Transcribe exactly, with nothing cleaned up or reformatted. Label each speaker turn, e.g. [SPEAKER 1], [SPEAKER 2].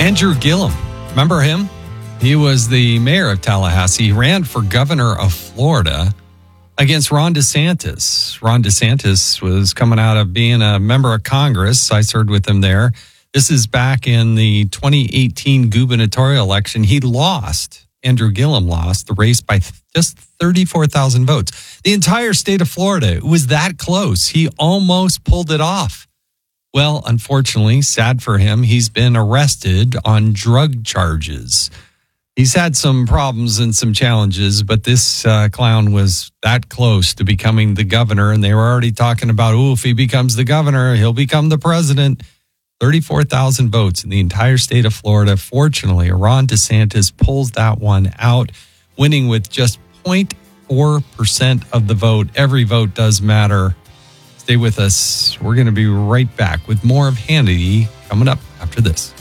[SPEAKER 1] Andrew Gillum, remember him? He was the mayor of Tallahassee. He ran for governor of Florida against Ron DeSantis. Ron DeSantis was coming out of being a member of Congress. I served with him there. This is back in the twenty eighteen gubernatorial election. He lost. Andrew Gillum lost the race by just thirty-four thousand votes. The entire state of Florida, it was that close. He almost pulled it off. Well, unfortunately, sad for him, he's been arrested on drug charges. He's had some problems and some challenges, but this uh, clown was that close to becoming the governor, and they were already talking about, oh, if he becomes the governor, he'll become the president. thirty-four thousand votes in the entire state of Florida. Fortunately, Ron DeSantis pulls that one out, winning with just zero point four percent of the vote. Every vote does matter. Stay with us. We're going to be right back with more of Hannity coming up after this.